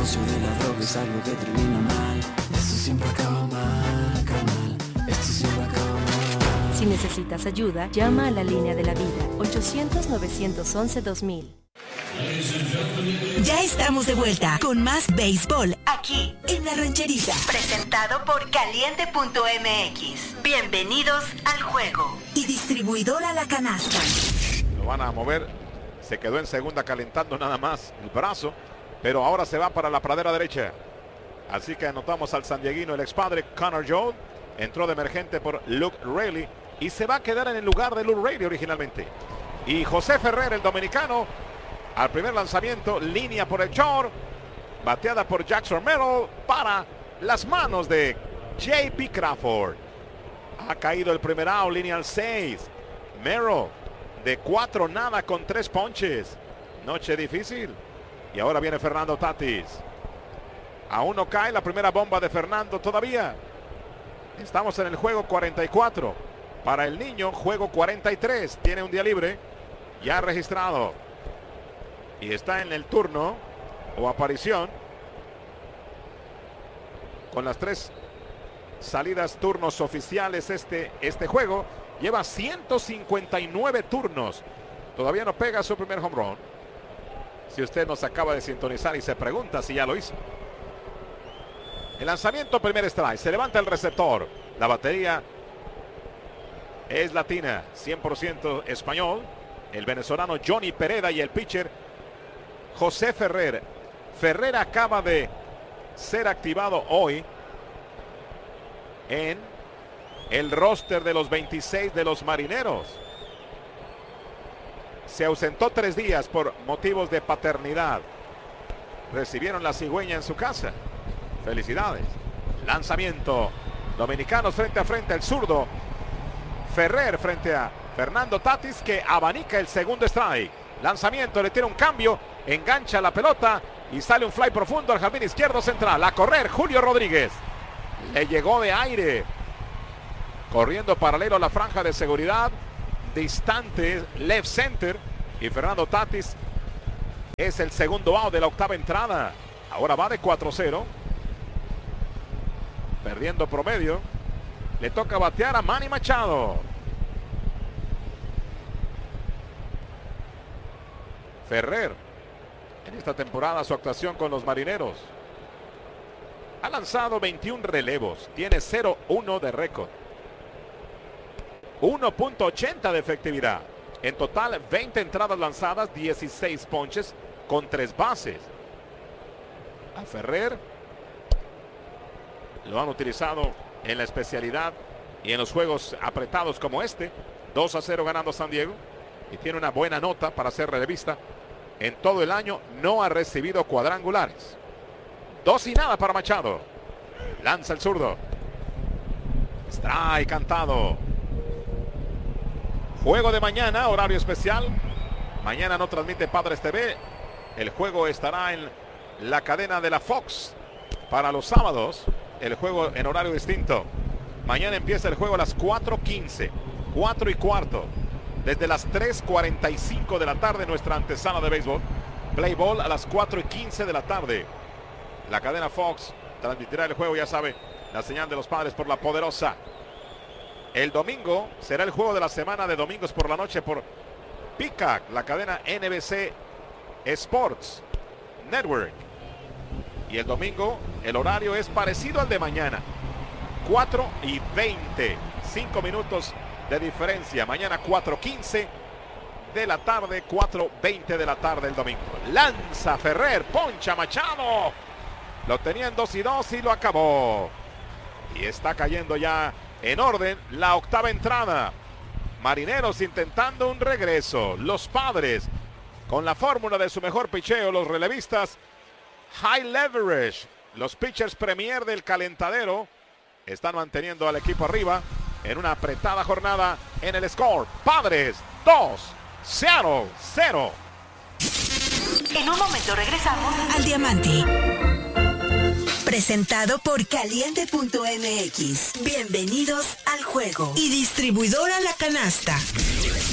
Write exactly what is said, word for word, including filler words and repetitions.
negocio de la droga es algo que termina mal. Esto siempre acaba mal, acaba mal. Esto siempre acaba mal. Si necesitas ayuda, llama a la línea de la vida, ochocientos, novecientos once, dos mil. Ya estamos de vuelta con más béisbol aquí en La Rancherita. Presentado por Caliente punto M X. Bienvenidos al juego. Y distribuidora La Canasta. Lo van a mover. Se quedó en segunda calentando nada más el brazo. Pero ahora se va para la pradera derecha. Así que anotamos al sandieguino, el expadre Connor Joe. Entró de emergente por Luke Raley. Y se va a quedar en el lugar de Luke Raley originalmente. Y José Ferrer, el dominicano, al primer lanzamiento, línea por el short, bateada por Jackson Merrill para las manos de J P Crawford. Ha caído el primer out, línea al seis. Merrill de cuatro nada con tres ponches. Noche difícil. Y ahora viene Fernando Tatis. Aún no cae la primera bomba de Fernando todavía. Estamos en el juego cuarenta y cuatro. Para el niño, juego cuarenta y tres. Tiene un día libre ya registrado. Y está en el turno o aparición con las tres salidas turnos oficiales. Este, este juego lleva ciento cincuenta y nueve turnos. Todavía no pega su primer home run. Si usted nos acaba de sintonizar y se pregunta si ya lo hizo. El lanzamiento, primer strike. Se levanta el receptor. La batería es latina, cien por ciento español. El venezolano Johnny Pereda y el pitcher José Ferrer. Ferrer acaba de ser activado hoy en el roster de los veintiséis de los Marineros. Se ausentó tres días por motivos de paternidad. Recibieron la cigüeña en su casa. Felicidades. Lanzamiento. Dominicanos frente a frente. El zurdo Ferrer frente a Fernando Tatis, que abanica el segundo strike. Lanzamiento, le tiene un cambio. Engancha la pelota y sale un fly profundo al jardín izquierdo central. A correr Julio Rodríguez. Le llegó de aire. Corriendo paralelo a la franja de seguridad. Distante left center. Y Fernando Tatis es el segundo out de la octava entrada. Ahora va de cuatro cero. Perdiendo promedio. Le toca batear a Manny Machado. Ferrer, en esta temporada su actuación con los Marineros, ha lanzado veintiún relevos, tiene cero uno de récord, uno punto ochenta de efectividad. En total veinte entradas lanzadas, dieciséis ponches con tres bases. A Ferrer lo han utilizado en la especialidad y en los juegos apretados como este. dos a cero ganando San Diego y tiene una buena nota para ser relevista. En todo el año no ha recibido cuadrangulares. Dos y nada para Machado. Lanza el zurdo. Strike cantado. Juego de mañana, horario especial. Mañana no transmite Padres T V. El juego estará en la cadena de la Fox. Para los sábados, el juego en horario distinto. Mañana empieza el juego a las cuatro quince. cuatro y cuarto. Desde las tres cuarenta y cinco de la tarde, nuestra antesala de béisbol. Play ball a las cuatro y quince de la tarde. La cadena Fox transmitirá el juego, ya sabe, la señal de los Padres por la poderosa. El domingo será el juego de la semana de domingos por la noche por Peacock, la cadena N B C Sports Network. Y el domingo el horario es parecido al de mañana. cuatro y veinte. cinco minutos de diferencia. Mañana cuatro quince de la tarde, cuatro veinte de la tarde el domingo. Lanza Ferrer, poncha Machado. Lo tenía en dos y dos y lo acabó. Y está cayendo ya en orden la octava entrada. Marineros intentando un regreso. Los Padres con la fórmula de su mejor picheo. Los relevistas high leverage. Los pitchers premier del calentadero están manteniendo al equipo arriba en una apretada jornada en el score. Padres dos, Seattle cero. En un momento regresamos al Diamante. Presentado por Caliente punto M X. Bienvenidos al juego. Y distribuidora La Canasta.